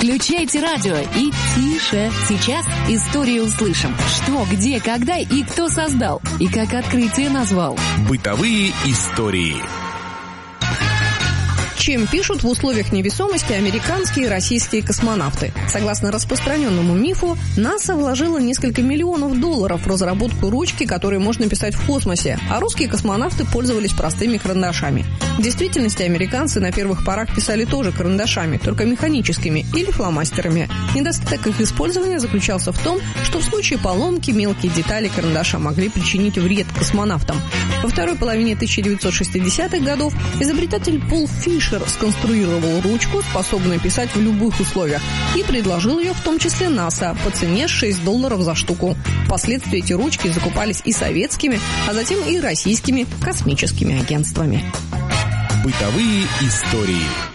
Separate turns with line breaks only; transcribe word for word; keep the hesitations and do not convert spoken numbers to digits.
Включайте радио и тише. Сейчас историю услышим. Что, где, когда и кто создал. И как открытие назвал.
Бытовые истории.
Чем пишут в условиях невесомости американские и российские космонавты? Согласно распространенному мифу, НАСА вложила несколько миллионов долларов в разработку ручки, которой можно писать в космосе, а русские космонавты пользовались простыми карандашами. В действительности американцы на первых порах писали тоже карандашами, только механическими или фломастерами. Недостаток их использования заключался в том, что в случае поломки мелкие детали карандаша могли причинить вред космонавтам. Во второй половине тысяча девятьсот шестидесятых годов изобретатель Пол Фишер сконструировал ручку, способную писать в любых условиях, и предложил ее в том числе НАСА по цене шесть долларов за штуку. Впоследствии эти ручки закупались и советскими, а затем и российскими космическими агентствами.
Бытовые истории.